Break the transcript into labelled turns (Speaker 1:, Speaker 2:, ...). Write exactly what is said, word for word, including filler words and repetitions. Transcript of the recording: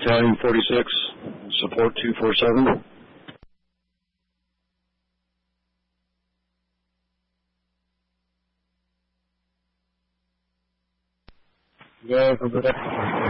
Speaker 1: Battalion forty-six, support two four seven.
Speaker 2: Yeah, for protection.